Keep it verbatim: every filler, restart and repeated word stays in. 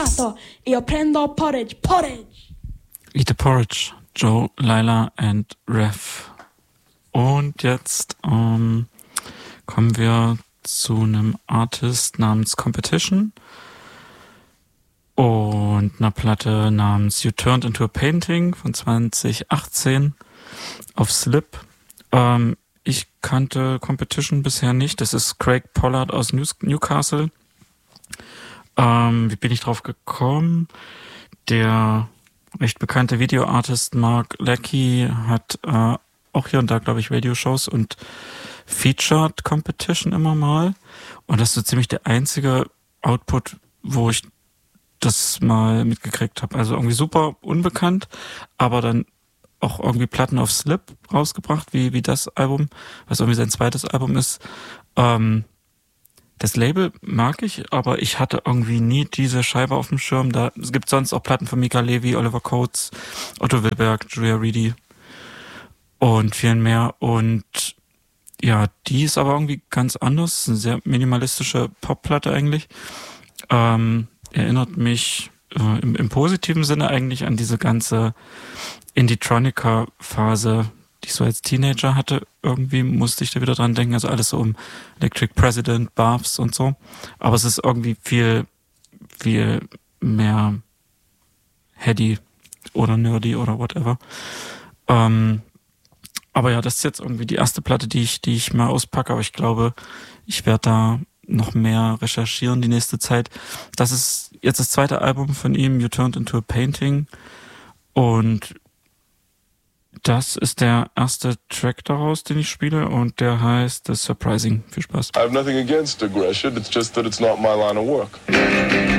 Io prendo porridge, porridge. Eat the porridge. Joe, Lila and Rev. Und jetzt ähm, kommen wir zu einem Artist namens Competition und einer Platte namens You Turned Into a Painting von zwanzig achtzehn auf Slip. Ähm, ich kannte Competition bisher nicht. Das ist Craig Pollard aus News- Newcastle. Ähm, wie bin ich drauf gekommen? Der recht bekannte Videoartist Mark Lackey hat äh, auch hier und da, glaube ich, Radioshows und featured Competition immer mal. Und das ist so ziemlich der einzige Output, wo ich das mal mitgekriegt habe. Also irgendwie super unbekannt, aber dann auch irgendwie Platten auf Slip rausgebracht, wie wie das Album, was irgendwie sein zweites Album ist. Ähm, Das Label mag ich, aber ich hatte irgendwie nie diese Scheibe auf dem Schirm. Da, es gibt sonst auch Platten von Mika Levy, Oliver Coates, Otto Wilberg, Julia Reedy und vielen mehr. Und ja, die ist aber irgendwie ganz anders. Eine sehr minimalistische Popplatte eigentlich. Ähm, erinnert mich äh, im, im positiven Sinne eigentlich an diese ganze Indie-Tronica-Phase, die ich so als Teenager hatte. Irgendwie musste ich da wieder dran denken. Also alles so um Electric President, Baths und so. Aber es ist irgendwie viel, viel mehr heady oder nerdy oder whatever. Ähm, aber ja, das ist jetzt irgendwie die erste Platte, die ich, die ich mal auspacke. Aber ich glaube, ich werde da noch mehr recherchieren die nächste Zeit. Das ist jetzt das zweite Album von ihm, You Turned Into a Painting. Und das ist der erste Track daraus, den ich spiele, und der heißt The Surprising. Viel Spaß. I have nothing against aggression, it's just that it's not my line of work.